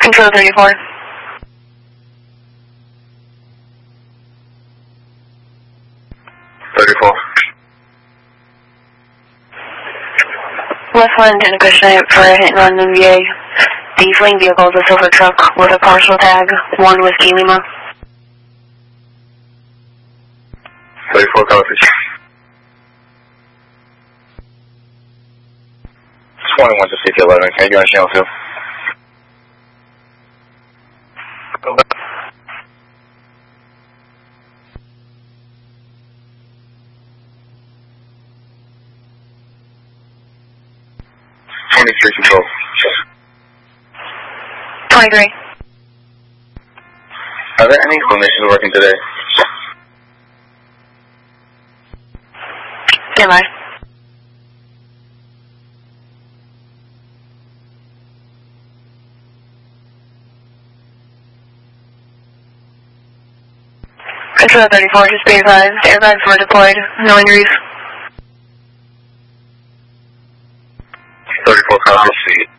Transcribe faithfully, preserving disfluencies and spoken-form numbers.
Control thirty-four. thirty-four. West one, ten Acushnet for a hit and run in V A. The fleeing vehicle is a silver truck with a partial tag, one Whiskey Lima. thirty-four copies. twenty-one to fifty eleven, can you go on channel two? Go back. twenty-three control. twenty-three. Are there any clinicians working today? Stand by. Control thirty-four, just be advised. Airbags were deployed. No injuries. thirty-four copies.